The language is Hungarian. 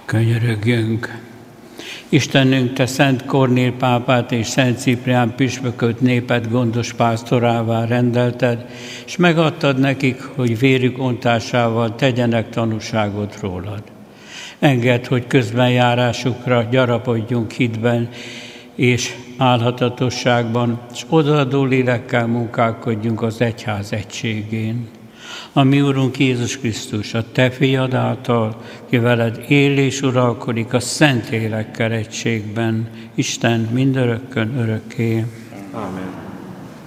Könyörögjünk! Istenünk, Te Szent Kornél pápát és Szent Ciprián püspököt néped gondos pásztorává rendelted, és megadtad nekik, hogy vérük ontásával tegyenek tanúságot rólad. Engedd, hogy közbenjárásukra gyarapodjunk hitben és álhatatosságban, és odaadó lélekkel munkálkodjunk az egyház egységén. A mi Urunk Jézus Krisztus, a Te fiad által, ki veled él és uralkodik a Szent Lélekkel egységben, Isten mindörökkön örökké. Amen.